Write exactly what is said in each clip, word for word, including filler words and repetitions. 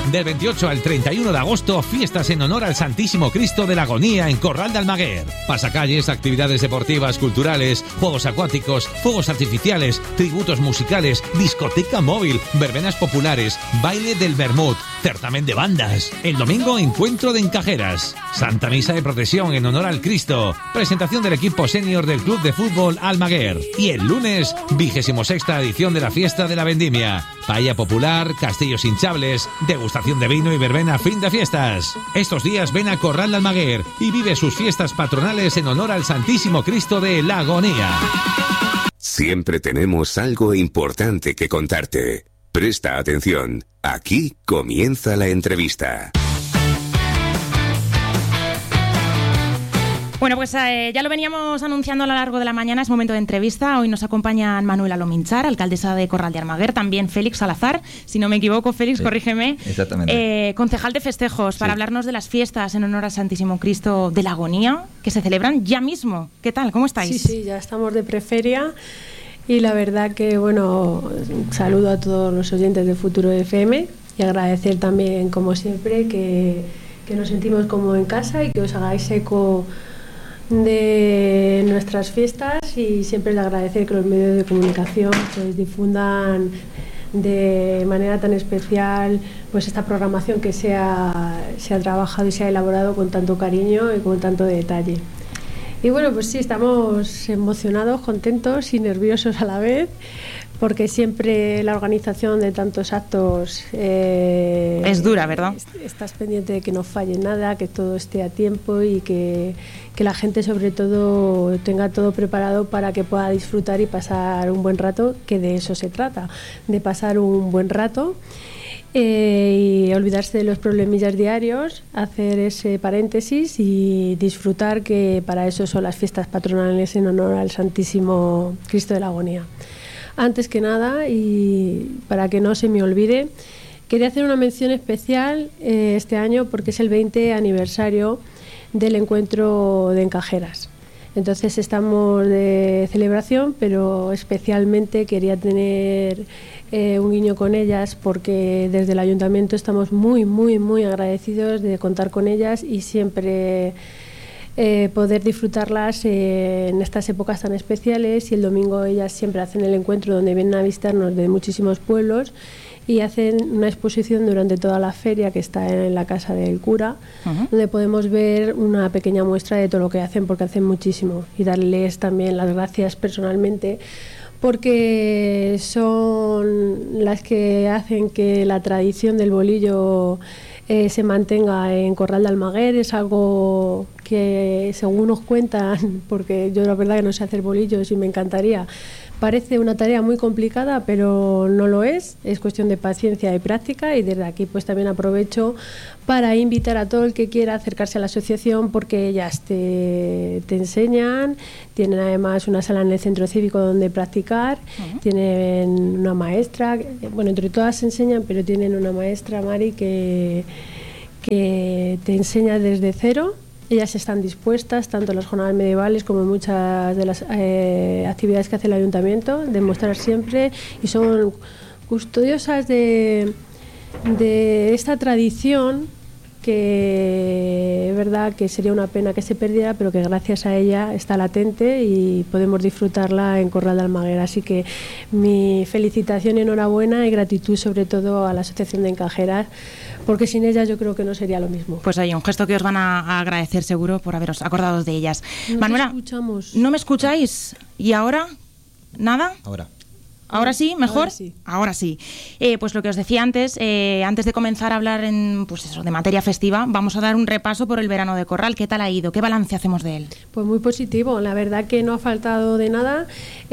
Del veintiocho al treinta y uno de agosto, fiestas en honor al Santísimo Cristo de la Agonía en Corral de Almaguer. Pasacalles, actividades deportivas, culturales, juegos acuáticos, fuegos artificiales, tributos musicales, discoteca móvil, verbenas populares, baile del vermut, certamen de bandas. El domingo, encuentro de encajeras. Santa Misa de procesión en honor al Cristo. Presentación del equipo senior del Club de Fútbol Almaguer. Y el lunes, vigésimo sexta edición de la Fiesta de la Vendimia. Paella popular, castillos hinchables, degustación de vino y verbena fin de fiestas. Estos días ven a Corral de Almaguer y vive sus fiestas patronales en honor al Santísimo Cristo de la Agonía. Siempre tenemos algo importante que contarte. Presta atención. Aquí comienza la entrevista. Bueno, pues eh, ya lo veníamos anunciando a lo largo de la mañana, es momento de entrevista. Hoy nos acompañan Manuela Lominchar, alcaldesa de Corral de Almaguer, también Félix Salazar, si no me equivoco, Félix, sí, corrígeme. Exactamente. Eh, concejal de festejos, para sí. hablarnos de las fiestas en honor al Santísimo Cristo de la Agonía, que se celebran ya mismo. ¿Qué tal? ¿Cómo estáis? Sí, sí, ya estamos de preferia y la verdad que, bueno, saludo a todos los oyentes de Futuro F M y agradecer también, como siempre, que, que nos sentimos como en casa y que os hagáis eco de nuestras fiestas, y siempre es de agradecer que los medios de comunicación pues difundan de manera tan especial pues esta programación que se ha, se ha trabajado y se ha elaborado con tanto cariño y con tanto detalle. Y bueno, pues sí, estamos emocionados, contentos y nerviosos a la vez, porque siempre la organización de tantos actos eh, es dura, ¿verdad? Estás pendiente de que no falle nada, que todo esté a tiempo y que, que la gente sobre todo tenga todo preparado para que pueda disfrutar y pasar un buen rato, que de eso se trata, de pasar un buen rato. Eh, y olvidarse de los problemillas diarios, hacer ese paréntesis y disfrutar, que para eso son las fiestas patronales en honor al Santísimo Cristo de la Agonía. Antes que nada, y para que no se me olvide, quería hacer una mención especial eh, este año porque es el veinte aniversario del encuentro de encajeras. Entonces estamos de celebración, pero especialmente quería tener eh, un guiño con ellas, porque desde el ayuntamiento estamos muy, muy, muy agradecidos de contar con ellas y siempre eh, poder disfrutarlas eh, en estas épocas tan especiales. Y el domingo ellas siempre hacen el encuentro donde vienen a visitarnos de muchísimos pueblos y hacen una exposición durante toda la feria que está en la casa del cura, uh-huh. donde podemos ver una pequeña muestra de todo lo que hacen, porque hacen muchísimo, y darles también las gracias personalmente, porque son las que hacen que la tradición del bolillo eh, se mantenga en Corral de Almaguer. Es algo que, según nos cuentan, porque yo la verdad que no sé hacer bolillos y me encantaría, parece una tarea muy complicada, pero no lo es. Es cuestión de paciencia y práctica, y desde aquí pues también aprovecho para invitar a todo el que quiera acercarse a la asociación, porque ellas te, te enseñan. Tienen además una sala en el centro cívico donde practicar, uh-huh. tienen una maestra, bueno, entre todas se enseñan, pero tienen una maestra, Mari, que, que te enseña desde cero. Ellas están dispuestas, tanto en las jornadas medievales como en muchas de las eh, actividades que hace el ayuntamiento, de mostrar siempre, y son custodiosas de, de esta tradición, que es verdad que sería una pena que se perdiera, pero que gracias a ella está latente y podemos disfrutarla en Corral de Almaguer. Así que mi felicitación y enhorabuena, y gratitud sobre todo a la Asociación de Encajeras, porque sin ellas yo creo que no sería lo mismo. Pues hay un gesto que os van a, a agradecer seguro por haberos acordado de ellas. No Manuela, escuchamos. ¿no me escucháis? ¿Y ahora? ¿Nada? Ahora. ¿Ahora sí? ¿Mejor? Ahora sí. Ahora sí. Eh, pues lo que os decía antes, eh, antes de comenzar a hablar en, pues eso, de materia festiva, vamos a dar un repaso por el verano de Corral. ¿Qué tal ha ido? ¿Qué balance hacemos de él? Pues muy positivo, la verdad que no ha faltado de nada.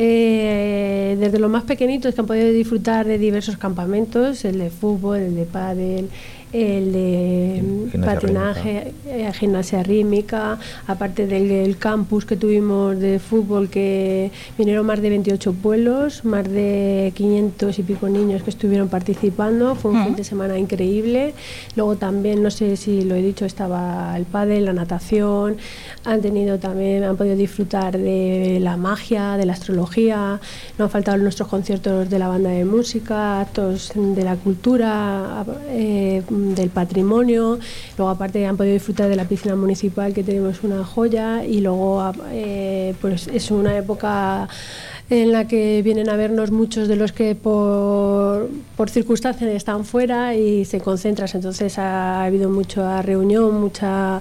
Eh, desde los más pequeñitos, que han podido disfrutar de diversos campamentos, el de fútbol, el de pádel, el de gimnasia patinaje, eh, gimnasia rítmica, aparte del, del campus que tuvimos de fútbol, que vinieron más de veintiocho pueblos, más de quinientos y pico niños que estuvieron participando. Fue un uh-huh. fin de semana increíble. Luego también, no sé si lo he dicho, estaba el pádel, la natación. Han tenido también, han podido disfrutar de la magia, de la astrología. No han faltado nuestros conciertos de la banda de música, actos de la cultura, eh, del patrimonio. Luego aparte han podido disfrutar de la piscina municipal, que tenemos una joya, y luego eh, pues es una época en la que vienen a vernos muchos de los que por, por circunstancias están fuera y se concentran. Entonces ha habido mucha reunión, mucha...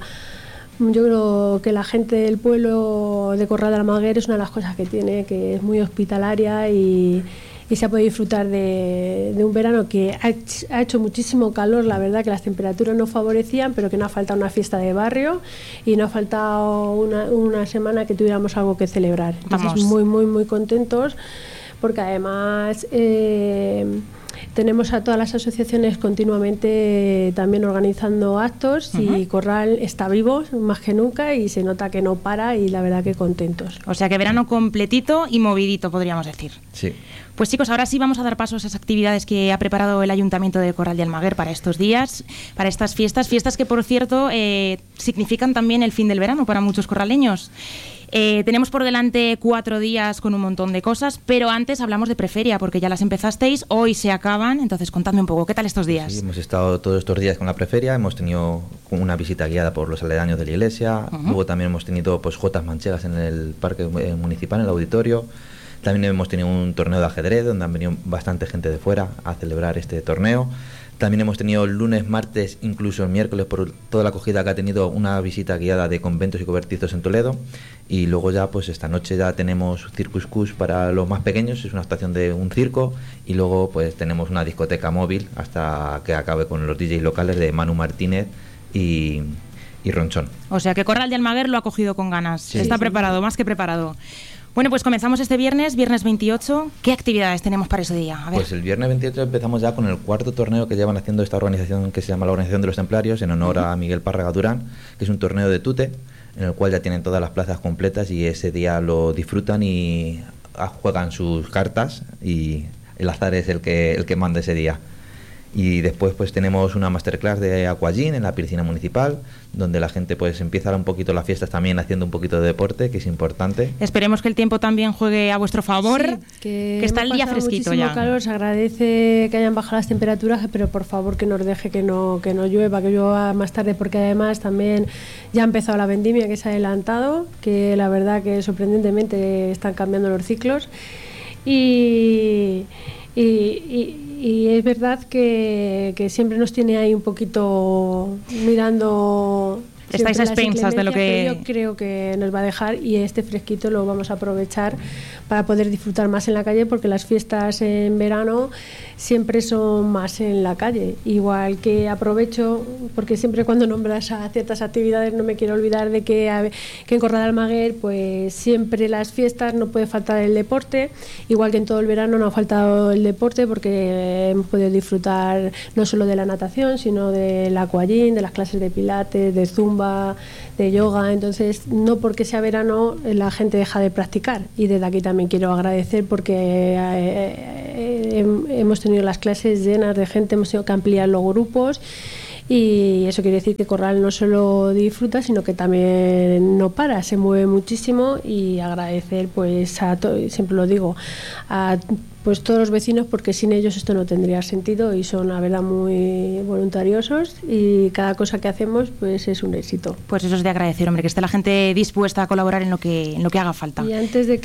Yo creo que la gente del pueblo de Corral de Almaguer es una de las cosas que tiene, que es muy hospitalaria, y, y se ha podido disfrutar de, de un verano que ha, ha hecho muchísimo calor. La verdad que las temperaturas no favorecían, pero que no ha faltado una fiesta de barrio y no ha faltado una, una semana que tuviéramos algo que celebrar. Entonces, Vamos. muy, muy, muy contentos, porque además... Eh, tenemos a todas las asociaciones continuamente también organizando actos, uh-huh. y Corral está vivo más que nunca y se nota que no para, y la verdad que contentos. O sea que verano completito y movidito, podríamos decir. Sí. Pues chicos, ahora sí vamos a dar paso a esas actividades que ha preparado el Ayuntamiento de Corral de Almaguer para estos días, para estas fiestas, fiestas que por cierto eh, significan también el fin del verano para muchos corraleños. Eh, tenemos por delante cuatro días con un montón de cosas, pero antes hablamos de preferia, porque ya las empezasteis, hoy se acaban, entonces contadme un poco, ¿qué tal estos días? Sí, hemos estado todos estos días con la preferia, hemos tenido una visita guiada por los aledaños de la iglesia, uh-huh. luego también hemos tenido pues jotas manchegas en el parque municipal, en el auditorio, también hemos tenido un torneo de ajedrez donde han venido bastante gente de fuera a celebrar este torneo. También hemos tenido lunes, martes, incluso el miércoles, por toda la acogida que ha tenido, una visita guiada de conventos y cobertizos en Toledo. Y luego ya, pues esta noche ya tenemos Circus Cus para los más pequeños, es una actuación de un circo. Y luego pues tenemos una discoteca móvil hasta que acabe con los D Js locales de Manu Martínez y, y Ronchón. O sea que Corral de Almaguer lo ha cogido con ganas, sí, está sí. preparado, más que preparado. Bueno, pues comenzamos este viernes, viernes veintiocho. ¿Qué actividades tenemos para ese día? A ver. Pues el viernes veintiocho empezamos ya con el cuarto torneo que llevan haciendo esta organización que se llama la Organización de los Templarios, en honor uh-huh. a Miguel Párraga Durán, que es un torneo de tute, en el cual ya tienen todas las plazas completas y ese día lo disfrutan y juegan sus cartas y el azar es el que, el que manda ese día. Y después pues tenemos una masterclass de aquagym en la piscina municipal, donde la gente pues empieza un poquito las fiestas también haciendo un poquito de deporte, que es importante. Esperemos que el tiempo también juegue a vuestro favor, sí, que, que está el día fresquito ya. Calor, se agradece que hayan bajado las temperaturas, pero por favor que nos deje que no, que no llueva, que llueva más tarde, porque además también ya ha empezado la vendimia, que se ha adelantado, que la verdad que sorprendentemente están cambiando los ciclos. Y... y, y Y es verdad que, que siempre nos tiene ahí un poquito mirando... Estáis a expensas de lo que... Yo creo que nos va a dejar, y este fresquito lo vamos a aprovechar para poder disfrutar más en la calle, porque las fiestas en verano siempre son más en la calle. Igual que aprovecho, porque siempre cuando nombras a ciertas actividades no me quiero olvidar de que, a, que en Corral de Almaguer pues siempre las fiestas no puede faltar el deporte, igual que en todo el verano no ha faltado el deporte, porque hemos podido disfrutar no solo de la natación, sino del aquagym, de las clases de pilates, de zumba, de yoga. Entonces no porque sea verano la gente deja de practicar, y desde aquí también quiero agradecer, porque eh, eh, hemos tenido las clases llenas de gente, hemos tenido que ampliar los grupos, y eso quiere decir que Corral no solo disfruta, sino que también no para, se mueve muchísimo. Y agradecer pues a to- siempre lo digo, a pues todos los vecinos, porque sin ellos esto no tendría sentido, y son la verdad muy voluntariosos, y cada cosa que hacemos pues es un éxito. Pues eso es de agradecer, hombre, que esté la gente dispuesta a colaborar en lo que en lo que haga falta. Y antes de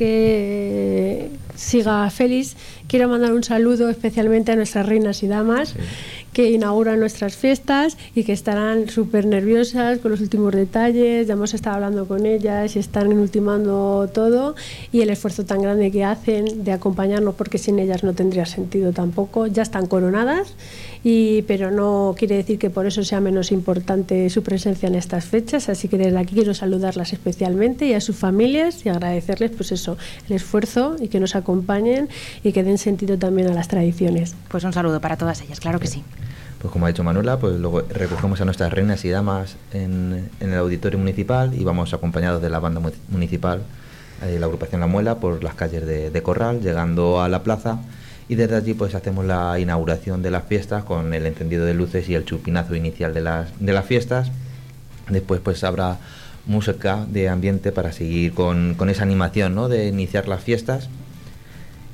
que siga Félix, quiero mandar un saludo especialmente a nuestras reinas y damas, sí, que inauguran nuestras fiestas y que estarán súper nerviosas con los últimos detalles. Ya hemos estado hablando con ellas y están ultimando todo, y el esfuerzo tan grande que hacen de acompañarnos, porque sin ellas no tendría sentido tampoco. Ya están coronadas, y, pero no quiere decir que por eso sea menos importante su presencia en estas fechas, así que desde aquí quiero saludarlas especialmente, y a sus familias, y agradecerles pues eso, el esfuerzo, y que nos acompañen y que den sentido también a las tradiciones. Pues un saludo para todas ellas, claro que sí. Pues como ha dicho Manuela, pues luego recogemos a nuestras reinas y damas en, en el auditorio municipal, y vamos acompañados de la banda municipal, eh, la agrupación La Muela, por las calles de, de Corral, llegando a la plaza, y desde allí pues hacemos la inauguración de las fiestas con el encendido de luces y el chupinazo inicial de las, de las fiestas. Después pues habrá música de ambiente para seguir con, con esa animación, ¿no?, de iniciar las fiestas.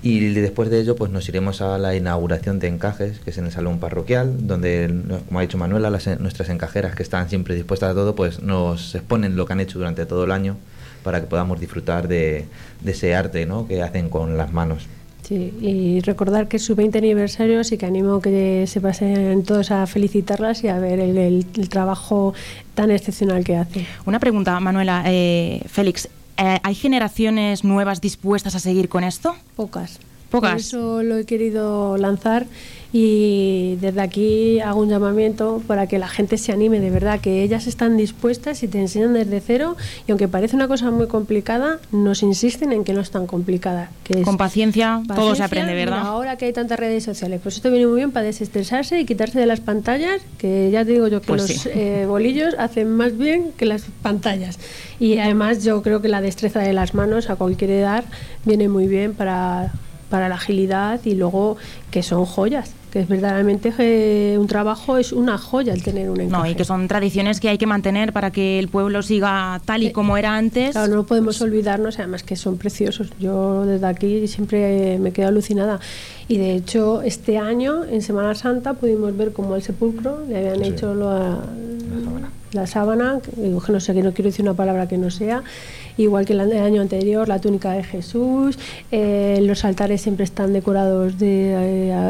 Y después de ello pues nos iremos a la inauguración de encajes, que es en el salón parroquial, donde, como ha dicho Manuela, las, nuestras encajeras, que están siempre dispuestas a todo, pues nos exponen lo que han hecho durante todo el año para que podamos disfrutar de, de ese arte, ¿no?, que hacen con las manos. Sí, y recordar que es su veinte aniversario, así que animo que se pasen todos a felicitarlas y a ver el, el, el trabajo tan excepcional que hace. Una pregunta, Manuela, eh, Félix, eh, ¿hay generaciones nuevas dispuestas a seguir con esto? Pocas. Pocas. Por eso lo he querido lanzar y desde aquí hago un llamamiento para que la gente se anime, de verdad, que ellas están dispuestas y te enseñan desde cero, y aunque parece una cosa muy complicada, nos insisten en que no es tan complicada. Que es con paciencia, paciencia, todo se aprende, ¿verdad? Mira, ahora que hay tantas redes sociales, pues esto viene muy bien para desestresarse y quitarse de las pantallas, que ya te digo yo que pues los sí. eh, bolillos hacen más bien que las pantallas. Y además yo creo que la destreza de las manos a cualquier edad viene muy bien para... para la agilidad, y luego que son joyas, que es verdaderamente eh, un trabajo, es una joya el tener un encaje. No, y que son tradiciones que hay que mantener para que el pueblo siga tal y como era antes. Claro, no podemos pues... olvidarnos, además que son preciosos. Yo desde aquí siempre me quedo alucinada. Y de hecho, este año, en Semana Santa, pudimos ver cómo al sepulcro le habían sí. hecho lo, la sábana, la sábana que no sé, que no quiero decir una palabra que no sea, igual que el año anterior, la túnica de Jesús, eh, los altares siempre están decorados de eh,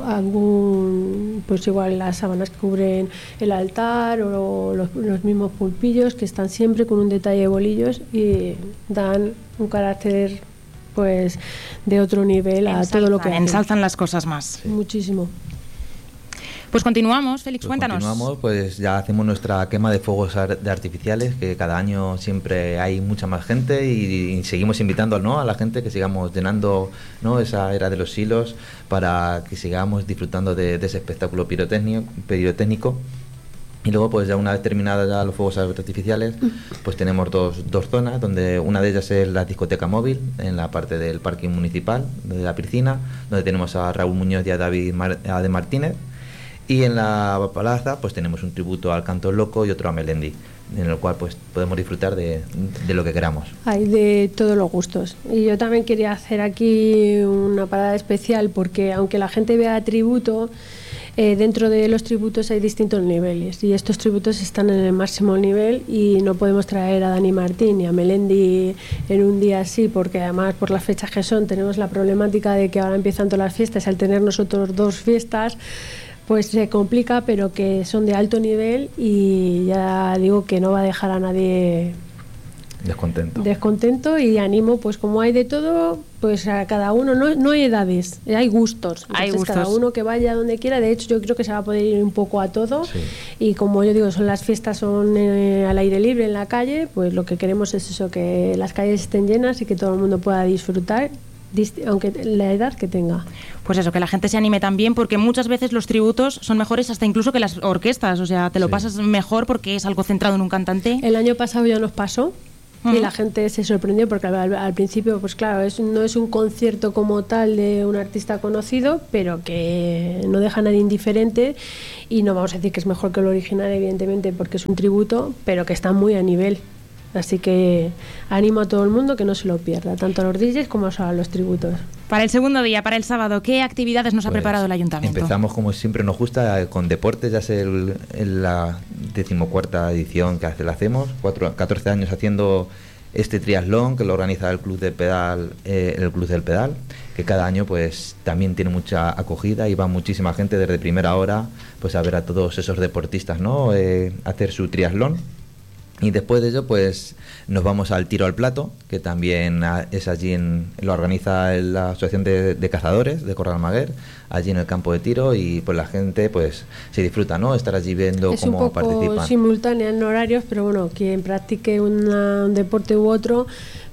algún, pues igual las sábanas que cubren el altar, o los, los mismos pulpillos, que están siempre con un detalle de bolillos y dan un carácter pues de otro nivel a ensalzan, todo lo que hacen. Ensalzan las cosas más. Sí. Muchísimo. Pues continuamos, Félix, pues cuéntanos. Continuamos, pues ya hacemos nuestra quema de fuegos de artificiales, que cada año siempre hay mucha más gente, y, y seguimos invitando, ¿no?, a la gente que sigamos llenando, ¿no?, esa era de los silos, para que sigamos disfrutando de, de ese espectáculo pirotécnico, pirotécnico. Y luego, pues ya una vez terminados ya los fuegos artificiales, pues tenemos dos, dos zonas, donde una de ellas es la discoteca móvil, en la parte del parking municipal, de la piscina, donde tenemos a Raúl Muñoz y a David Mar- a de Martínez. Y en la plaza pues tenemos un tributo al Canto Loco y otro a Melendi, en el cual pues podemos disfrutar de, de lo que queramos. Hay de todos los gustos. Y yo también quería hacer aquí una parada especial, porque aunque la gente vea tributo, eh, dentro de los tributos hay distintos niveles, y estos tributos están en el máximo nivel, y no podemos traer a Dani Martín y a Melendi en un día así, porque además por las fechas que son tenemos la problemática de que ahora empiezan todas las fiestas, y al tener nosotros dos fiestas pues se complica, pero que son de alto nivel, y ya digo que no va a dejar a nadie descontento. Descontento, y animo, pues como hay de todo, pues a cada uno, no, no hay edades, hay gustos. Entonces, hay gustos. Cada uno que vaya donde quiera. De hecho, yo creo que se va a poder ir un poco a todo. Sí. Y como yo digo, son las fiestas, son eh, al aire libre, en la calle, pues lo que queremos es eso, que las calles estén llenas y que todo el mundo pueda disfrutar, aunque la edad que tenga. Pues eso, que la gente se anime también, porque muchas veces los tributos son mejores hasta incluso que las orquestas, o sea, te lo sí. pasas mejor porque es algo centrado en un cantante. El año pasado ya nos pasó, uh-huh. y la gente se sorprendió, porque al, al principio, pues claro, es, no es un concierto como tal de un artista conocido, pero que no deja a nadie indiferente, y no vamos a decir que es mejor que el original, evidentemente, porque es un tributo, pero que está muy a nivel. Así que animo a todo el mundo que no se lo pierda, tanto a los D Js como a los tributos. Para el segundo día, para el sábado, ¿qué actividades nos pues ha preparado el Ayuntamiento? Empezamos, como siempre nos gusta, con deportes. Ya es el, el, la decimocuarta edición que hace, la hacemos, cuatro, catorce años haciendo este triatlón, que lo organiza el Club del Pedal, eh, el Club del Pedal, que cada año pues también tiene mucha acogida, y va muchísima gente desde primera hora pues a ver a todos esos deportistas, ¿no?, eh, hacer su triatlón. Y después de ello pues nos vamos al tiro al plato, que también es allí, en, lo organiza la Asociación de, de Cazadores de Corral Almaguer, allí en el campo de tiro, y pues la gente pues se disfruta, ¿no?, estar allí viendo es cómo participan. Es un poco simultánea en horarios, pero bueno, quien practique una, un deporte u otro,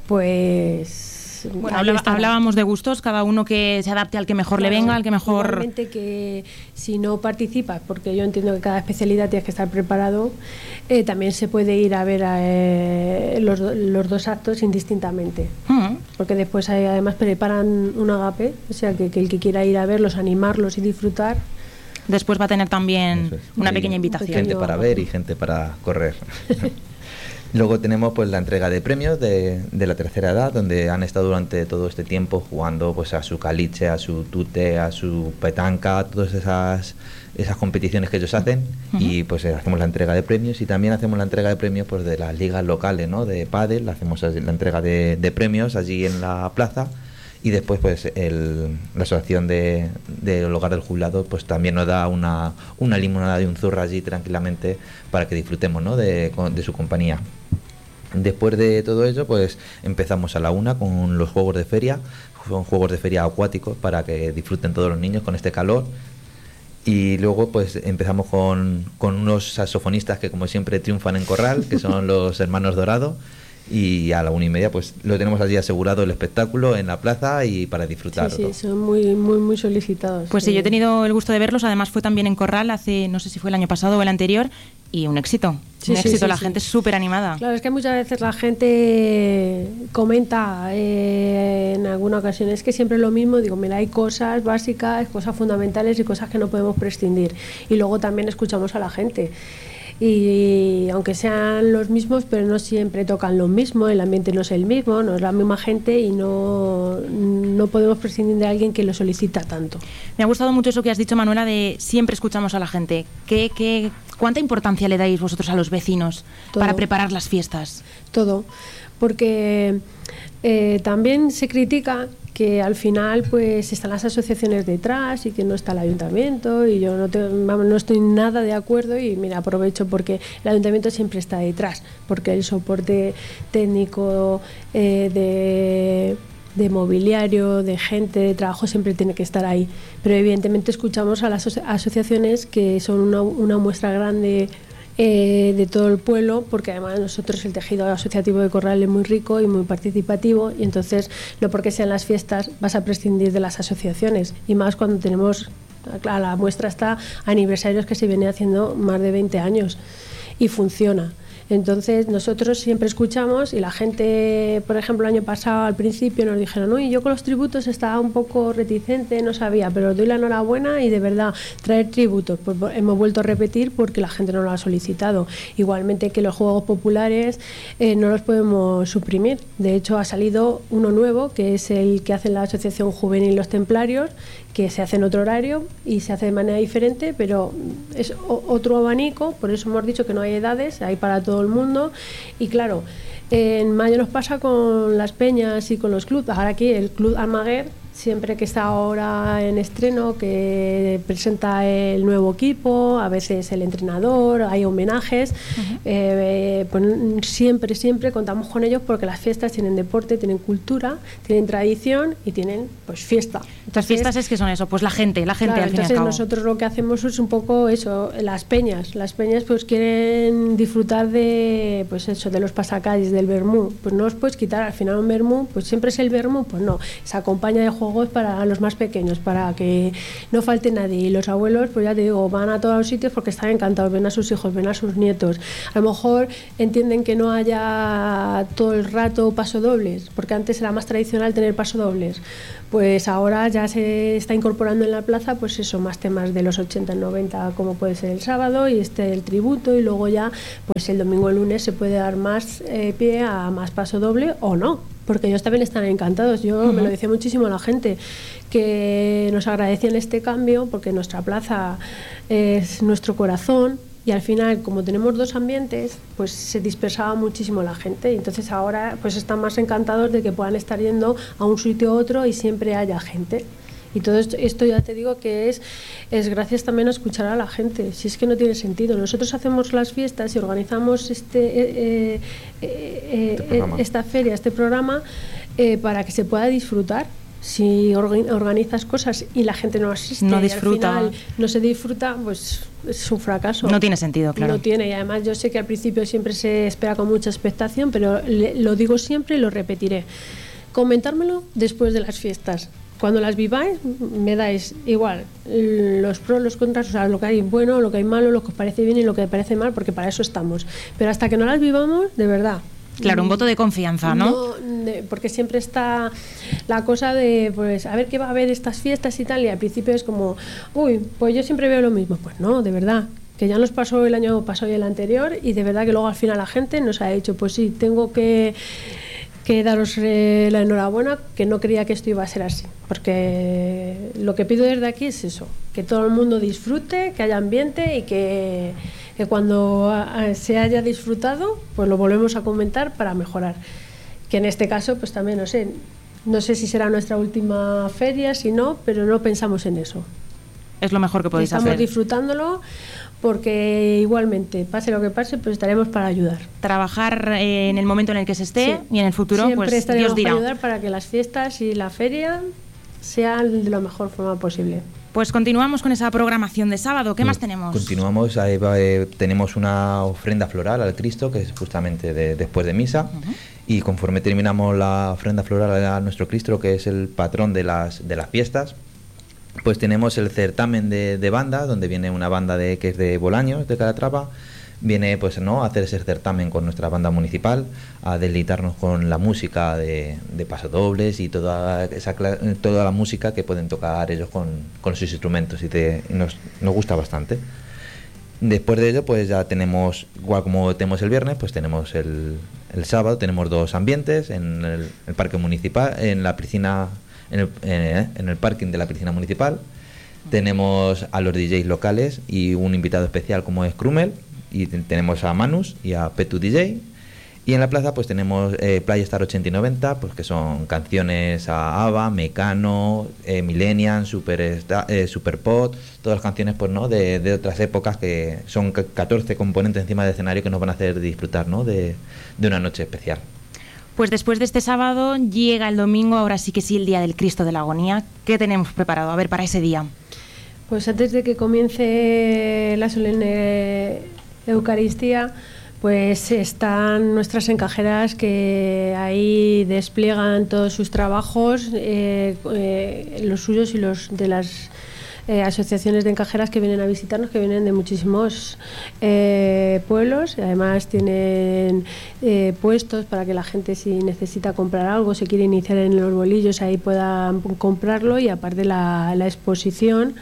pues... Bueno, hablaba, hablábamos de gustos, cada uno que se adapte al que mejor claro, le venga, al que mejor... Igualmente que si no participas, porque yo entiendo que cada especialidad tienes que estar preparado, eh, también se puede ir a ver eh, los, los dos actos indistintamente. Uh-huh. Porque después hay, además preparan un agape, o sea que, que el que quiera ir a verlos, animarlos y disfrutar... Después va a tener también es. una Hay pequeña invitación. Gente para ver y gente para correr. Luego tenemos pues la entrega de premios de, de la tercera edad, donde han estado durante todo este tiempo jugando pues a su caliche, a su tute, a su petanca, todas esas esas competiciones que ellos hacen. Uh-huh. Y pues hacemos la entrega de premios y también hacemos la entrega de premios pues de las ligas locales, ¿no? De pádel, hacemos la entrega de, de premios allí en la plaza. Y después pues el, la asociación de, del hogar del jubilado pues también nos da una, una limonada y un zurro allí tranquilamente para que disfrutemos, ¿no? de, de su compañía. Después de todo ello pues empezamos a la una con los juegos de feria, son juegos de feria acuáticos para que disfruten todos los niños con este calor. Y luego pues empezamos con, con unos saxofonistas que como siempre triunfan en Corral, que son los hermanos Dorado. Y a la una y media pues lo tenemos allí asegurado el espectáculo en la plaza y para disfrutar. Sí, sí, son muy muy muy solicitados. Pues sí, yo he tenido el gusto de verlos, además fue también en Corral hace, no sé si fue el año pasado o el anterior, y un éxito, sí, un sí, éxito, sí, la sí. gente es súper animada. Claro, es que muchas veces la gente comenta eh, en alguna ocasión, es que siempre es lo mismo, digo, mira, hay cosas básicas, cosas fundamentales y cosas que no podemos prescindir. Y luego también escuchamos a la gente. Y aunque sean los mismos, pero no siempre tocan lo mismo, el ambiente no es el mismo, no es la misma gente y no, no podemos prescindir de alguien que lo solicita tanto. Me ha gustado mucho eso que has dicho, Manuela, de siempre escuchamos a la gente. ¿Qué, qué, ¿Cuánta importancia le dais vosotros a los vecinos Todo. para preparar las fiestas? Todo, porque eh, también se critica que al final pues están las asociaciones detrás y que no está el ayuntamiento, y yo no, te, vamos, no estoy nada de acuerdo. Y mira, aprovecho porque el ayuntamiento siempre está detrás, porque el soporte técnico eh, de, de mobiliario, de gente, de trabajo siempre tiene que estar ahí, pero evidentemente escuchamos a las aso- asociaciones que son una, una muestra grande Eh, de todo el pueblo, porque además nosotros el tejido asociativo de Corral es muy rico y muy participativo, y entonces no porque sean las fiestas vas a prescindir de las asociaciones, y más cuando tenemos, claro, la muestra está aniversarios que se viene haciendo más de veinte años y funciona. Entonces nosotros siempre escuchamos, y la gente, por ejemplo, el año pasado al principio nos dijeron, uy, yo con los tributos estaba un poco reticente, no sabía, pero os doy la enhorabuena, y de verdad, traer tributos, pues hemos vuelto a repetir porque la gente no lo ha solicitado. Igualmente que los juegos populares eh, no los podemos suprimir. De hecho, ha salido uno nuevo, que es el que hace la Asociación Juvenil Los Templarios, que se hace en otro horario y se hace de manera diferente, pero es otro abanico, por eso hemos dicho que no hay edades, hay para todo el mundo. Y claro, en mayo nos pasa con las peñas y con los clubs. Ahora aquí el Club Almaguer, siempre que está ahora en estreno, que presenta el nuevo equipo, a veces el entrenador, hay homenajes, uh-huh. eh, pues siempre, siempre contamos con ellos, porque las fiestas tienen deporte, tienen cultura, tienen tradición y tienen pues fiesta. Las fiestas es que son eso, pues la gente, la gente, claro, al fin y al entonces cabo. Nosotros lo que hacemos es un poco eso, las peñas, las peñas pues quieren disfrutar de pues eso, de los pasacalles, del vermú, pues no os puedes quitar al final un vermú, pues siempre es el vermú, pues no, se acompaña de juegos para los más pequeños, para que no falte nadie, y los abuelos, pues ya te digo, van a todos los sitios porque están encantados, ven a sus hijos, ven a sus nietos. A lo mejor entienden que no haya todo el rato pasodobles, porque antes era más tradicional tener pasodobles, pues ahora ya se está incorporando en la plaza pues eso, más temas de los ochenta, noventa, como puede ser el sábado y este el tributo, y luego ya pues el domingo, el lunes se puede dar más eh, pie a más pasodoble o no, porque ellos también están encantados. Yo uh-huh. me lo decía muchísimo a la gente, que nos agradecían este cambio, porque nuestra plaza es nuestro corazón, y al final, como tenemos dos ambientes, pues se dispersaba muchísimo la gente, y entonces ahora pues están más encantados de que puedan estar yendo a un sitio u otro y siempre haya gente. Y todo esto, esto ya te digo que es, es gracias también a escuchar a la gente, si es que no tiene sentido. Nosotros hacemos las fiestas y organizamos este, eh, eh, eh, este eh, esta feria, este programa, eh, para que se pueda disfrutar. Si organizas cosas y la gente no asiste, no disfruta, y al final no se disfruta, pues es un fracaso. No tiene sentido, claro. No tiene, y además yo sé que al principio siempre se espera con mucha expectación, pero le, lo digo siempre y lo repetiré. Comentármelo después de las fiestas. Cuando las viváis, me dais igual los pros, los contras, o sea, lo que hay bueno, lo que hay malo, lo que os parece bien y lo que os parece mal, porque para eso estamos. Pero hasta que no las vivamos, de verdad. Claro, un voto de confianza, ¿no? no de, porque siempre está la cosa de, pues, a ver qué va a haber estas fiestas y tal, y al principio es como, uy, pues yo siempre veo lo mismo. Pues no, de verdad, que ya nos pasó el año pasado y el anterior, y de verdad que luego al final la gente nos ha dicho, pues sí, tengo que, que daros eh, la enhorabuena, que no creía que esto iba a ser así, porque lo que pido desde aquí es eso, que todo el mundo disfrute, que haya ambiente y que, que cuando a, se haya disfrutado, pues lo volvemos a comentar para mejorar. Que en este caso, pues también, no sé, no sé si será nuestra última feria, si no, pero no pensamos en eso. Es lo mejor que podéis Estamos hacer. Estamos disfrutándolo porque igualmente, pase lo que pase, pues estaremos para ayudar. Trabajar eh, en el momento en el que se esté, sí, y en el futuro, siempre pues estaremos Dios dirá. para ayudar para que las fiestas y la feria sean de la mejor forma posible. Pues continuamos con esa programación de sábado. ¿Qué pues más tenemos? Continuamos, ahí va, eh, tenemos una ofrenda floral al Cristo, que es justamente de, después de misa. Uh-huh. Y conforme terminamos la ofrenda floral a nuestro Cristo, que es el patrón de las, de las fiestas, pues tenemos el certamen de, de banda, donde viene una banda de, que es de Bolaños, de Calatrava. Viene pues no a hacer ese certamen con nuestra banda municipal, a deleitarnos con la música de, de pasodobles y toda esa toda la música que pueden tocar ellos con, con sus instrumentos, y, te, y nos, nos gusta bastante. Después de ello, pues ya tenemos, igual como tenemos el viernes, pues tenemos el, el sábado, tenemos dos ambientes en el, el parque municipal, en la piscina, en el, eh, en el parking de la piscina municipal. Tenemos a los D Js locales y un invitado especial como es Krumel. Y tenemos a Manus y a Petu D J. Y en la plaza pues tenemos eh, Playa Star ochenta y noventa, pues que son canciones a ABBA, Mecano, eh, Millennium, Super, eh, Super Pop, todas las canciones pues no de, de otras épocas, que son catorce componentes encima del escenario que nos van a hacer disfrutar, ¿no?, de, de una noche especial. Pues después de este sábado llega el domingo, ahora sí que sí, el Día del Cristo de la Agonía. ¿Qué tenemos preparado, a ver, para ese día? Pues antes de que comience la solemne Eucaristía, pues están nuestras encajeras que ahí despliegan todos sus trabajos, eh, eh, los suyos y los de las eh, asociaciones de encajeras que vienen a visitarnos, que vienen de muchísimos eh, pueblos, y además tienen eh, puestos para que la gente, si necesita comprar algo, se quiere iniciar en los bolillos, ahí pueda comprarlo, y aparte la, la exposición,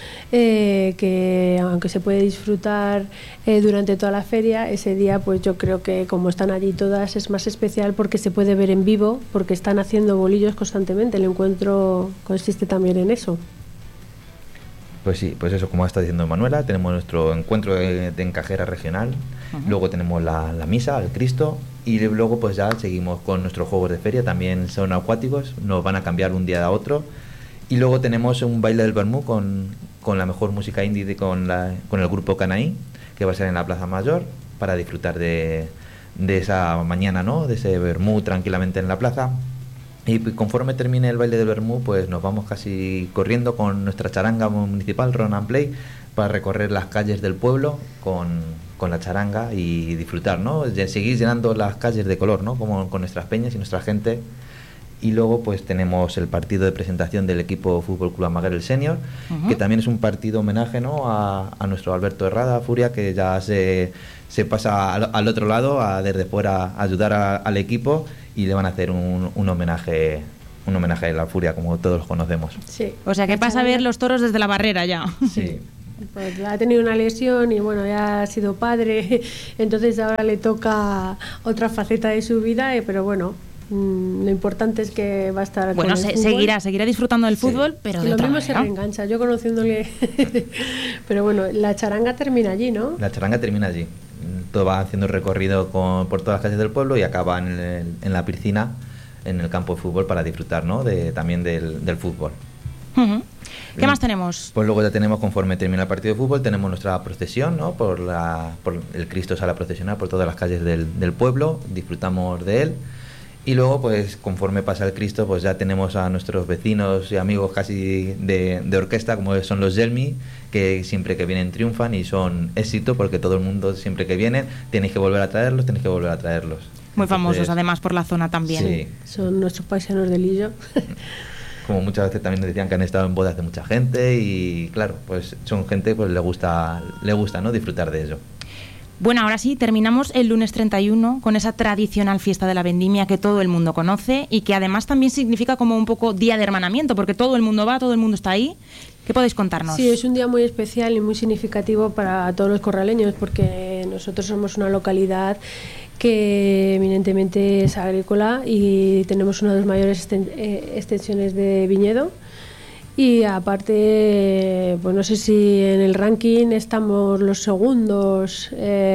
Eh, que aunque se puede disfrutar eh, durante toda la feria, ese día pues yo creo que como están allí todas es más especial porque se puede ver en vivo, porque están haciendo bolillos constantemente. El encuentro consiste también en eso. Pues sí, pues eso, como está diciendo Manuela, tenemos nuestro encuentro de, de encajera regional, uh-huh. Luego tenemos la, la misa, el Cristo, y luego pues ya seguimos con nuestros juegos de feria, también son acuáticos, nos van a cambiar un día a otro. Y luego tenemos un baile del vermú con, con la mejor música indie de, con, la, con el grupo Canaí, que va a ser en la Plaza Mayor, para disfrutar de, de esa mañana, ¿no?, de ese vermú tranquilamente en la plaza. Y conforme termine el baile del vermú, pues nos vamos casi corriendo con nuestra charanga municipal, Run and Play, para recorrer las calles del pueblo con, con la charanga y disfrutar, ¿no?, de seguir llenando las calles de color, ¿no?, como con nuestras peñas y nuestra gente. Y luego pues tenemos el partido de presentación del equipo Fútbol Club Almaguer, el Senior, uh-huh. que también es un partido homenaje, ¿no?, a, a nuestro Alberto Herrada, Furia, que ya se, se pasa al, al otro lado, a desde fuera a ayudar a, al equipo, y le van a hacer un, un homenaje un homenaje a la Furia, como todos los conocemos. Sí. O sea que pasa a ver los toros desde la barrera ya. Sí. Pues ha tenido una lesión y bueno, ya ha sido padre, entonces ahora le toca otra faceta de su vida, pero bueno, lo importante es que va a estar bueno, con el se, fútbol. seguirá seguirá disfrutando del fútbol, sí. Pero de lo otra mismo manera. Se reengancha, yo conociéndole pero bueno, la charanga termina allí, ¿no? La charanga termina allí, todo va haciendo recorrido con, por todas las calles del pueblo, y acaba en, el, en la piscina, en el campo de fútbol, para disfrutar, ¿no?, de, también del, del fútbol. Uh-huh. ¿Qué más tenemos? Pues luego ya tenemos, conforme termina el partido de fútbol, tenemos nuestra procesión, ¿no?, por, la, por el Cristo sale a procesionar por todas las calles del, del pueblo, disfrutamos de él. Y luego, pues conforme pasa el Cristo, pues ya tenemos a nuestros vecinos y amigos casi de, de orquesta, como son los Gelmi, que siempre que vienen triunfan y son éxito, porque todo el mundo siempre que vienen tenéis que volver a traerlos, tenéis que volver a traerlos. Muy Entonces, famosos además por la zona también. Sí. Son nuestros paisanos de Lillo. Como muchas veces también nos decían que han estado en bodas de mucha gente, y claro, pues son gente pues le gusta, le gusta, ¿no?, disfrutar de ello. Bueno, ahora sí, terminamos el lunes treinta y uno con esa tradicional fiesta de la vendimia que todo el mundo conoce y que además también significa como un poco día de hermanamiento, porque todo el mundo va, todo el mundo está ahí ¿Qué podéis contarnos? Sí, es un día muy especial y muy significativo para todos los corraleños, porque nosotros somos una localidad que eminentemente es agrícola y tenemos una de las mayores extensiones de viñedo. Y aparte, pues no sé si en el ranking estamos los segundos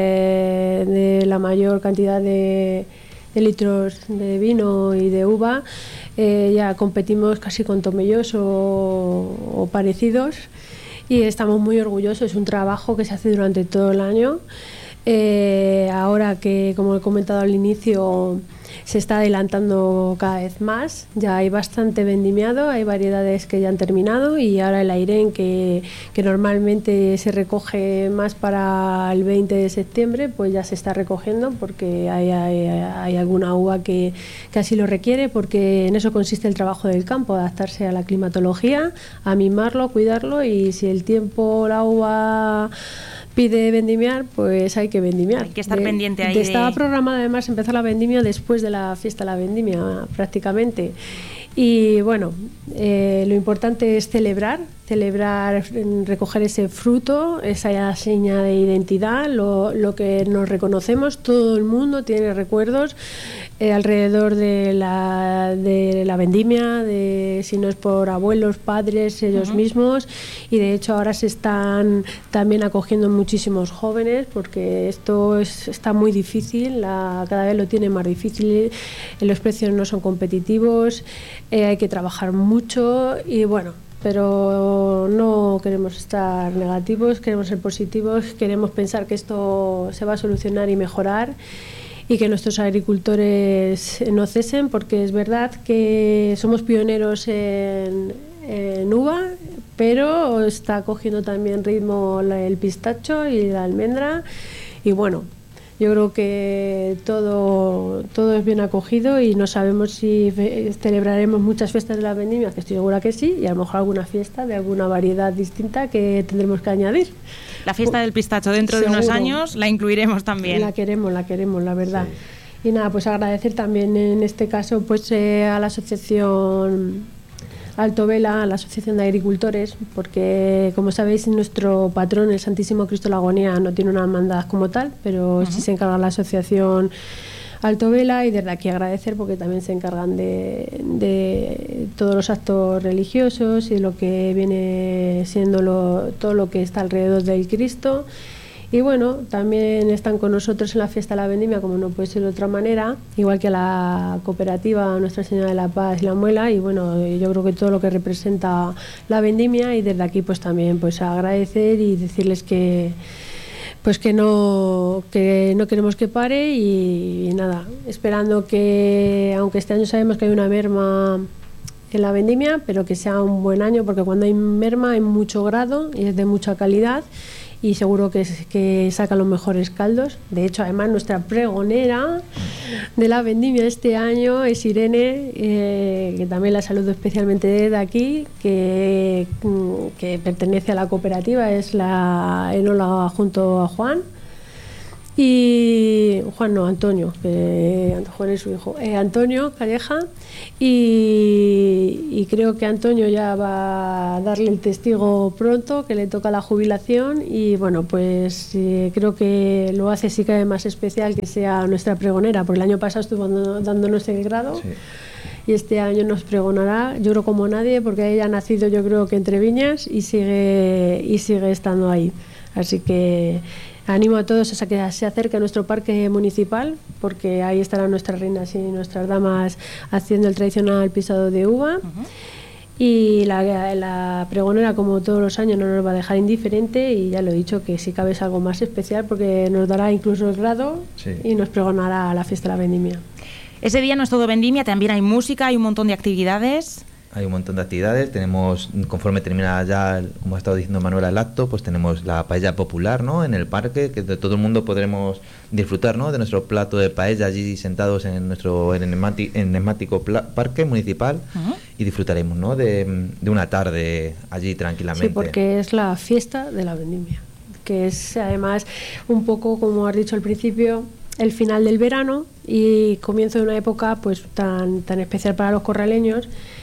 eh, de la mayor cantidad de, de litros de vino y de uva. Eh, ya competimos casi con Tomellos o, o parecidos y estamos muy orgullosos. Es un trabajo que se hace durante todo el año. Eh, ahora que, como he comentado al inicio, se está adelantando cada vez más, ya hay bastante vendimiado, hay variedades que ya han terminado y ahora el Airén, que, que normalmente se recoge más para el veinte de septiembre, pues ya se está recogiendo porque hay, hay, hay alguna uva que, que así lo requiere, porque en eso consiste el trabajo del campo, adaptarse a la climatología, a mimarlo, cuidarlo, y si el tiempo, la uva pide vendimiar, pues hay que vendimiar. Hay que estar de, pendiente ahí. De, de... Estaba programada además empezar la vendimia después de la fiesta de la vendimia, prácticamente. Y bueno, eh, lo importante es celebrar, celebrar, recoger ese fruto, esa seña de identidad, lo, lo que nos reconocemos. Todo el mundo tiene recuerdos eh, alrededor de la, de la vendimia, de, si no es por abuelos, padres, ellos uh-huh. mismos, y de hecho ahora se están también acogiendo muchísimos jóvenes, porque esto es, está muy difícil, la, cada vez lo tiene más difícil, los precios no son competitivos, eh, hay que trabajar mucho y bueno, pero no queremos estar negativos, queremos ser positivos, queremos pensar que esto se va a solucionar y mejorar, y que nuestros agricultores no cesen, porque es verdad que somos pioneros en, en uva, pero está cogiendo también ritmo el pistacho y la almendra, y bueno, yo creo que todo, todo es bien acogido y no sabemos si fe, celebraremos muchas fiestas de la vendimia, que estoy segura que sí, y a lo mejor alguna fiesta de alguna variedad distinta que tendremos que añadir. La fiesta del pistacho dentro Seguro. de unos años la incluiremos también. La queremos, la queremos, la verdad. Sí. Y nada, pues agradecer también en este caso pues eh, a la asociación Alto Vela, a la Asociación de Agricultores, porque como sabéis nuestro patrón, el Santísimo Cristo de la Agonía, no tiene una hermandad como tal, pero uh-huh. sí se encarga la asociación Alto Vela, y desde aquí agradecer porque también se encargan de, de todos los actos religiosos y lo que viene siendo lo, todo lo que está alrededor del Cristo. Y bueno, también están con nosotros en la fiesta de la vendimia, como no puede ser de otra manera, igual que la cooperativa Nuestra Señora de la Paz y la Muela, y bueno, yo creo que todo lo que representa la vendimia, y desde aquí pues también pues agradecer y decirles que pues que no que no queremos que pare, y, y nada, esperando que, aunque este año sabemos que hay una merma en la vendimia, pero que sea un buen año, porque cuando hay merma hay mucho grado y es de mucha calidad, y seguro que, que saca los mejores caldos. De hecho, además, nuestra pregonera de la vendimia este año es Irene, eh, que también la saludo especialmente desde aquí, que, que pertenece a la cooperativa, es la enóloga junto a Juan. Y Juan no, Antonio, que Juan es su hijo, eh, Antonio Calleja, y, y creo que Antonio ya va a darle el testigo pronto, que le toca la jubilación, y bueno, pues eh, creo que lo hace sí que es más especial que sea nuestra pregonera, porque el año pasado estuvo dándonos el grado. Sí. Y este año nos pregonará, yo creo como nadie, porque ella ha nacido yo creo que entre viñas y sigue, y sigue estando ahí, así que animo a todos a que se acerquen a nuestro parque municipal, porque ahí estarán nuestras reinas y nuestras damas haciendo el tradicional pisado de uva. Uh-huh. Y la, la pregonera, como todos los años, no nos va a dejar indiferente, y ya lo he dicho, que si cabe es algo más especial, porque nos dará incluso el grado. Sí. Y nos pregonará a la fiesta de la vendimia. Ese día no es todo vendimia, también hay música, hay un montón de actividades. Hay un montón de actividades, tenemos, conforme termina ya, como ha estado diciendo Manuela, el acto, pues tenemos la paella popular, ¿no?, en el parque, que de todo el mundo podremos disfrutar, ¿no?, de nuestro plato de paella allí sentados en nuestro enigmático parque municipal. Uh-huh. Y disfrutaremos, ¿no?, de, de una tarde allí tranquilamente. Sí, porque es la fiesta de la vendimia, que es además un poco, como has dicho al principio, el final del verano y comienzo de una época pues tan, tan especial para los corraleños.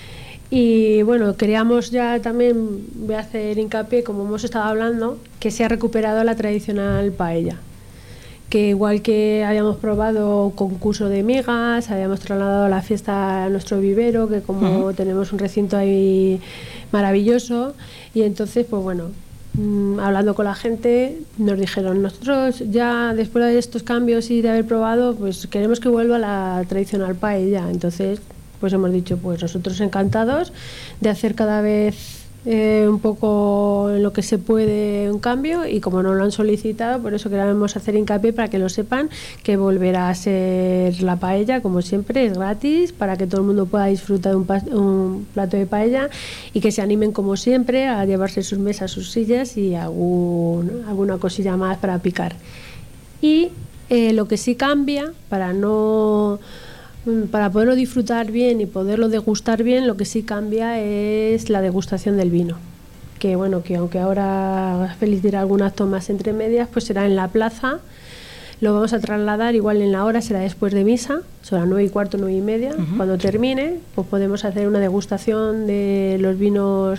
Y bueno, queríamos ya también, voy a hacer hincapié, como hemos estado hablando, que se ha recuperado la tradicional paella. Que igual que habíamos probado concurso de migas, habíamos trasladado la fiesta a nuestro vivero, que como uh-huh. tenemos un recinto ahí maravilloso, y entonces pues bueno, mmm, hablando con la gente nos dijeron, nosotros ya después de estos cambios y de haber probado, pues queremos que vuelva la tradicional paella. Entonces pues hemos dicho, pues nosotros encantados de hacer cada vez Eh, un poco en lo que se puede un cambio, y como nos lo han solicitado, por eso queremos hacer hincapié para que lo sepan, que volverá a ser la paella como siempre, es gratis para que todo el mundo pueda disfrutar de un, pa- un plato de paella, y que se animen como siempre a llevarse sus mesas, sus sillas y algún, alguna cosilla más para picar. Y eh, lo que sí cambia, para no para poderlo disfrutar bien y poderlo degustar bien, lo que sí cambia es la degustación del vino, que bueno, que aunque ahora Félix dirá algún acto más entre medias, pues será en la plaza. Lo vamos a trasladar, igual en la hora será después de misa, son las nueve y cuarto, nueve y media. Uh-huh. Cuando termine, pues podemos hacer una degustación de los vinos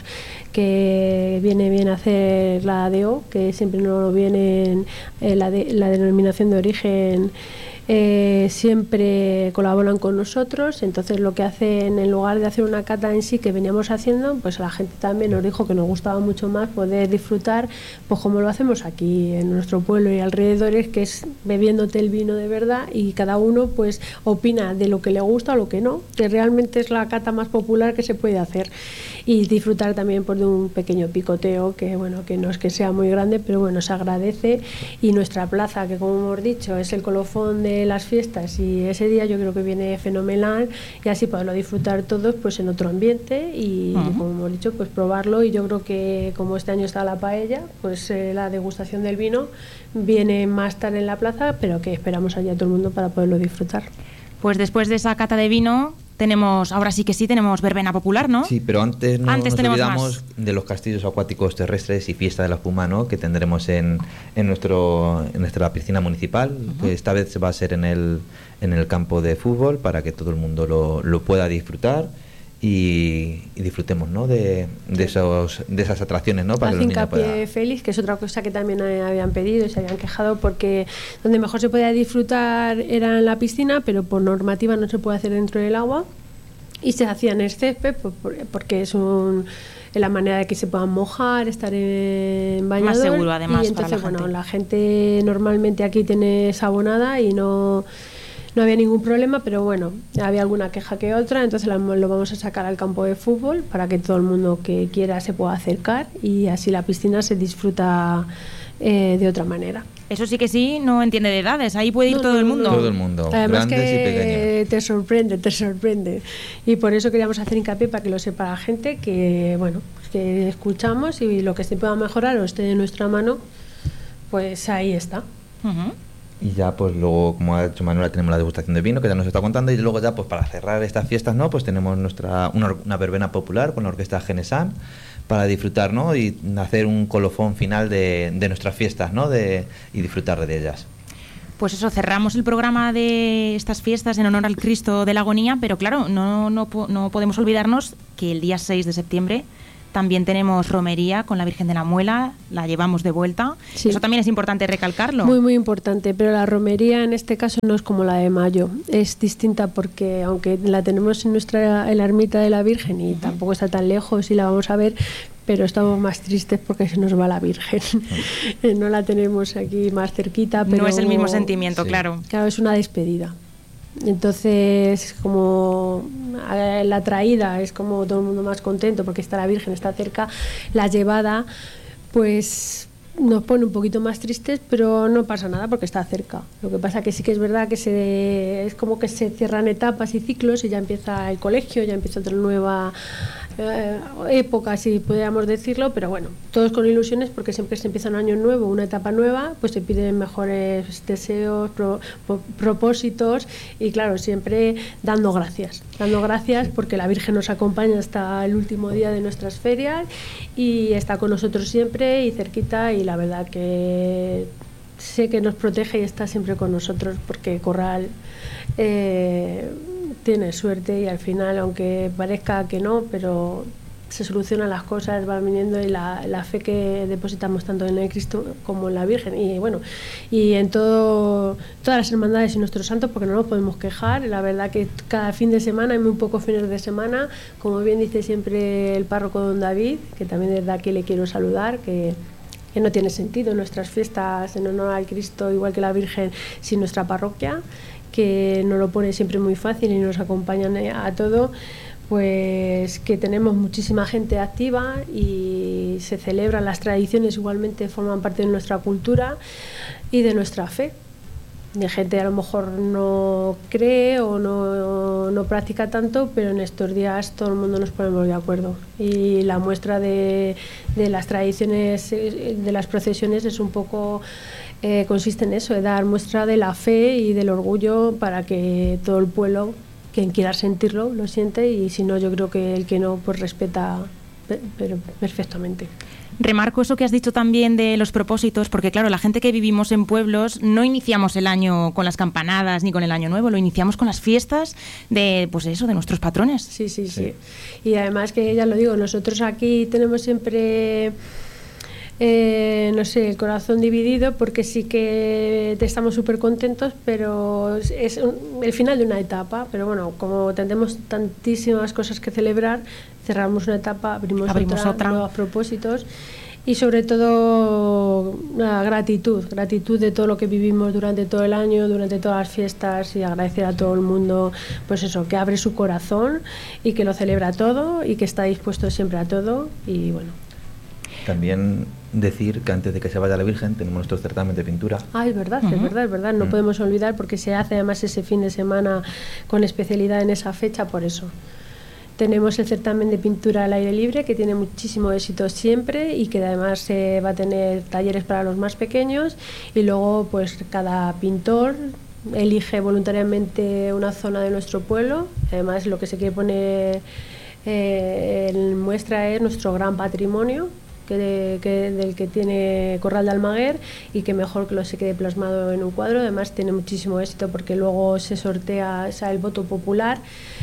que viene bien a hacer la D O, que siempre nos vienen eh, la, de, la denominación de origen. Eh, siempre colaboran con nosotros, entonces lo que hacen, en lugar de hacer una cata en sí que veníamos haciendo, pues la gente también nos dijo que nos gustaba mucho más poder disfrutar, pues como lo hacemos aquí en nuestro pueblo y alrededores, que es bebiéndote el vino de verdad, y cada uno pues opina de lo que le gusta o lo que no, que realmente es la cata más popular que se puede hacer, y disfrutar también pues, de un pequeño picoteo que bueno, que no es que sea muy grande, pero bueno, se agradece. Y nuestra plaza, que como hemos dicho es el colofón de las fiestas, y ese día yo creo que viene fenomenal, y así poderlo disfrutar todos pues en otro ambiente, y uh-huh. como hemos dicho, pues probarlo. Y yo creo que como este año está la paella, pues eh, la degustación del vino viene más tarde en la plaza, pero que esperamos allá a todo el mundo para poderlo disfrutar. Pues después de esa cata de vino tenemos, ahora sí que sí, tenemos verbena popular, ¿no? Sí, pero antes no antes nos olvidamos más. de los castillos acuáticos terrestres y fiesta de la espuma, ¿no? Que tendremos en, en nuestro en nuestra piscina municipal. Uh-huh. Que esta vez va a ser en el en el campo de fútbol, para que todo el mundo lo, lo pueda disfrutar y, y disfrutemos, ¿no? de, de esos de esas atracciones, ¿no? Para Hace que los niños hincapié puedan... Félix, que es otra cosa que también habían pedido y se habían quejado, porque donde mejor se podía disfrutar era en la piscina, pero por normativa no se puede hacer dentro del agua, y se hacía en el césped porque es un, la manera de que se puedan mojar, estar en bañador. Más seguro, además, y entonces, para la bueno, gente. La gente normalmente aquí tiene sabonada y no, no había ningún problema, pero bueno, había alguna queja que otra, entonces la, lo vamos a sacar al campo de fútbol para que todo el mundo que quiera se pueda acercar, y así la piscina se disfruta eh, de otra manera. Eso sí que sí, no entiende de edades, ahí puede ir no, todo no, el mundo. Todo el mundo, además grandes que y pequeños. Te sorprende, te sorprende. Y por eso queríamos hacer hincapié, para que lo sepa la gente, que bueno, que escuchamos, y lo que se pueda mejorar o esté de nuestra mano, pues ahí está. Uh-huh. Y ya pues luego, como ha dicho Manuela, tenemos la degustación de vino, que ya nos está contando, y luego ya pues para cerrar estas fiestas, ¿no? Pues tenemos nuestra una, una verbena popular con la orquesta Genesan, para disfrutar, ¿no? Y hacer un colofón final de, de nuestras fiestas, ¿no? De, y disfrutar de ellas. Pues eso, cerramos el programa de estas fiestas en honor al Cristo de la Agonía, pero claro, no, no, no podemos olvidarnos que el día seis de septiembre también tenemos romería con la Virgen de la Muela, la llevamos de vuelta. Sí. Eso también es importante recalcarlo. Muy, muy importante, pero la romería en este caso no es como la de mayo, es distinta, porque aunque la tenemos en nuestra en la ermita de la Virgen y uh-huh. tampoco está tan lejos y la vamos a ver, pero estamos más tristes porque se nos va la Virgen. Uh-huh. No la tenemos aquí más cerquita, pero no es el mismo sentimiento, sí. claro. Claro, es una despedida. Entonces, como la traída es como todo el mundo más contento porque está la Virgen, está cerca, la llevada pues nos pone un poquito más tristes, pero no pasa nada porque está cerca. Lo que pasa que sí que es verdad que se, es como que se cierran etapas y ciclos, y ya empieza el colegio, ya empieza otra nueva eh, época, si podríamos decirlo, pero bueno, todos con ilusiones, porque siempre se empieza un año nuevo, una etapa nueva, pues se piden mejores deseos, pro, pro, propósitos, y claro, siempre dando gracias, dando gracias porque la Virgen nos acompaña hasta el último día de nuestras ferias y está con nosotros siempre y cerquita, y la verdad que sé que nos protege y está siempre con nosotros, porque Corral eh, tienes suerte y al final, aunque parezca que no, pero se solucionan las cosas, van viniendo, y la, la fe que depositamos tanto en el Cristo como en la Virgen y bueno, y en todo, todas las hermandades y nuestros santos, porque no nos podemos quejar. La verdad que cada fin de semana hay muy pocos fines de semana, como bien dice siempre el párroco don David, que también desde aquí le quiero saludar, que que no tiene sentido nuestras fiestas en honor al Cristo, igual que la Virgen, sin nuestra parroquia, que nos lo pone siempre muy fácil y nos acompañan a todo. Pues que tenemos muchísima gente activa y se celebran las tradiciones, igualmente forman parte de nuestra cultura y de nuestra fe. De gente a lo mejor no cree o no, no practica tanto, pero en estos días todo el mundo nos ponemos de acuerdo. Y la muestra de, de las tradiciones, de las procesiones, es un poco, eh, consiste en eso, de dar muestra de la fe y del orgullo para que todo el pueblo, quien quiera sentirlo, lo siente, y si no, yo creo que el que no, pues respeta pero perfectamente. Remarco eso que has dicho también de los propósitos, porque claro, la gente que vivimos en pueblos no iniciamos el año con las campanadas ni con el año nuevo, lo iniciamos con las fiestas de, pues eso, de nuestros patrones. Sí, sí, sí. sí. Y además que ya lo digo, nosotros aquí tenemos siempre... Eh, no sé, el corazón dividido, porque sí que estamos súper contentos, pero es un, el final de una etapa. Pero bueno, como tenemos tantísimas cosas que celebrar, cerramos una etapa, abrimos, abrimos otra, otra, nuevos propósitos, y sobre todo la gratitud, gratitud de todo lo que vivimos durante todo el año, durante todas las fiestas, y agradecer a todo el mundo, pues eso, que abre su corazón y que lo celebra todo y que está dispuesto siempre a todo. Y bueno, también decir que antes de que se vaya la Virgen tenemos nuestro certamen de pintura. Ah, es verdad, uh-huh. es verdad, es verdad. No uh-huh. podemos olvidar, porque se hace además ese fin de semana con especialidad en esa fecha, por eso. Tenemos el certamen de pintura al aire libre, que tiene muchísimo éxito siempre y que además se eh, va a tener talleres para los más pequeños, y luego pues cada pintor elige voluntariamente una zona de nuestro pueblo. Además, lo que se quiere poner eh, en muestra es nuestro gran patrimonio, Que, que del que tiene Corral de Almaguer, y que mejor que lo se quede plasmado en un cuadro. Además tiene muchísimo éxito porque luego se sortea, o sea, el voto popular,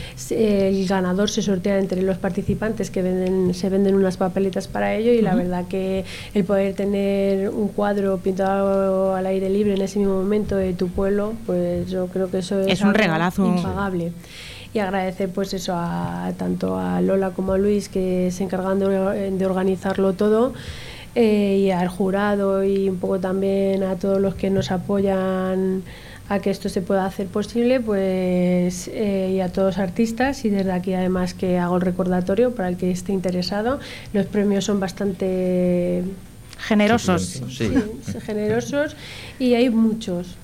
el ganador se sortea entre los participantes, que venden, se venden unas papeletas para ello, y uh-huh. la verdad que el poder tener un cuadro pintado al aire libre en ese mismo momento de tu pueblo, pues yo creo que eso es, es un regalazo impagable. Y agradecer pues eso a tanto a Lola como a Luis, que se encargan de, de organizarlo todo, eh, y al jurado, y un poco también a todos los que nos apoyan a que esto se pueda hacer posible, pues eh, y a todos los artistas. Y desde aquí además que hago el recordatorio para el que esté interesado, los premios son bastante generosos, sí, sí, generosos, y hay muchos,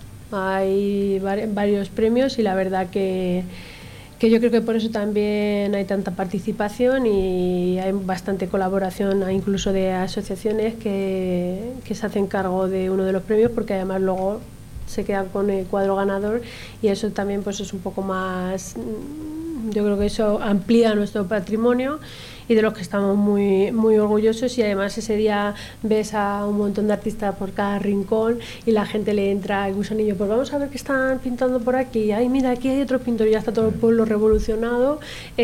hay varios premios, y la verdad que que yo creo que por eso también hay tanta participación y hay bastante colaboración, incluso de asociaciones que, que se hacen cargo de uno de los premios, porque además luego se quedan con el cuadro ganador, y eso también pues es un poco más, yo creo que eso amplía nuestro patrimonio y de los que estamos muy muy orgullosos. Y además ese día ves a un montón de artistas por cada rincón y la gente le entra el gusanillo, pues vamos a ver qué están pintando por aquí, ay mira, aquí hay otro pintor, y ya está todo el pueblo revolucionado,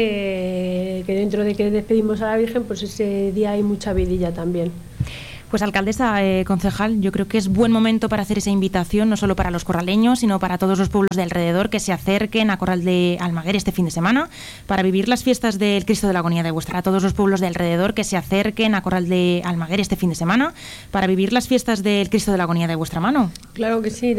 eh, que dentro de que despedimos a la Virgen, pues ese día hay mucha vidilla también. Pues alcaldesa, eh, concejal, yo creo que es buen momento para hacer esa invitación, no solo para los corraleños, sino para todos los pueblos de alrededor, que se acerquen a Corral de Almaguer este fin de semana para vivir las fiestas del Cristo de la Agonía de vuestra. A todos los pueblos de alrededor que se acerquen a Corral de Almaguer este fin de semana para vivir las fiestas del Cristo de la Agonía de vuestra mano. Claro que sí.